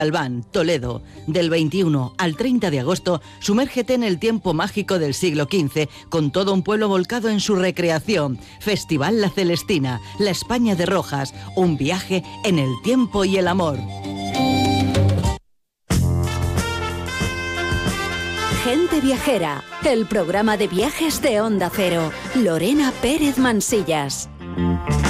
Albán, Toledo. Del 21 al 30 de agosto, sumérgete en el tiempo mágico del siglo XV, con todo un pueblo volcado en su recreación. Festival La Celestina, la España de Rojas, un viaje en el tiempo y el amor. Gente Viajera, el programa de viajes de Onda Cero. Lorena Pérez Mansillas.